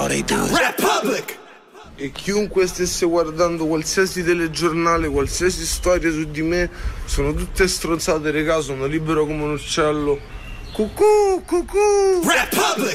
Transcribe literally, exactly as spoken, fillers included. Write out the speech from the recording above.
how they do it. Republic! E chiunque stesse guardando qualsiasi telegiornale, qualsiasi storia su di me, sono tutte stronzate, regà, sono libero come un uccello. Cucù, cucù! Republic!